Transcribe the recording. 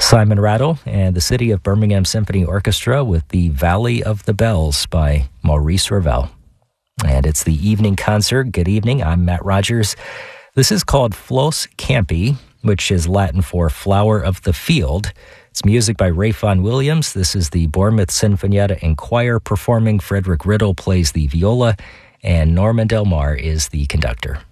Simon Rattle and the City of Birmingham Symphony Orchestra with the Valley of the Bells by Maurice Ravel. And it's the evening concert. Good evening, I'm Matt Rogers. This is called Flos Campi, which is Latin for Flower of the Field. It's music by Ray Vaughan Williams. This is the Bournemouth Sinfonietta and Choir performing. Frederick Riddle plays the viola, and Norman Del Mar is the conductor.